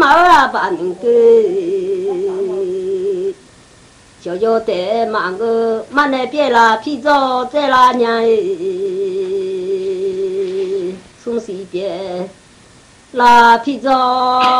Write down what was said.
毛啊板个，小小的忙个慢的别啦，皮走在啦娘诶，送西边啦皮走。